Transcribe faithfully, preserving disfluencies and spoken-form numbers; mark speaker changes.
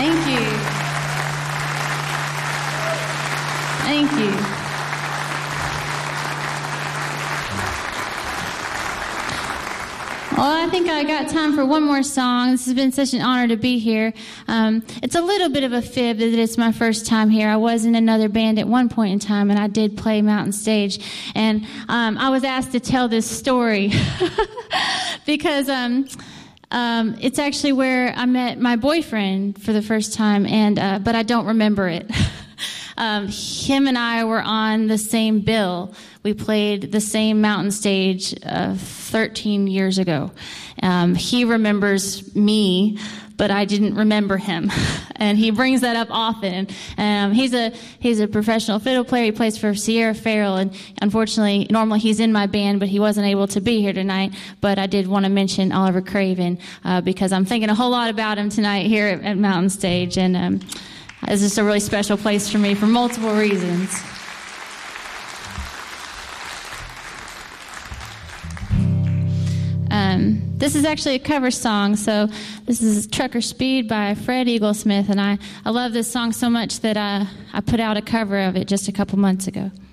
Speaker 1: Thank you. Thank you. Well, I think I got time for one more song. This has been such an honor to be here. Um, it's a little bit of a fib that it's my first time here. I was in another band at one point in time, and I did play Mountain Stage. And um, I was asked to tell this story because um, um, it's actually where I met my boyfriend for the first time, and uh, but I don't remember it. Um, him and I were on the same bill. We played the same Mountain Stage uh, thirteen years ago. Um, he remembers me, but I didn't remember him, and he brings that up often. Um, he's a he's a professional fiddle player. He plays for Sierra Farrell, and unfortunately, normally he's in my band, but he wasn't able to be here tonight. But I did want to mention Oliver Craven uh, because I'm thinking a whole lot about him tonight here at, at Mountain Stage, and um, it's just a really special place for me for multiple reasons. Um, this is actually a cover song, so this is Trucker Speed by Fred Eaglesmith, and I, I love this song so much that I, I put out a cover of it just a couple months ago.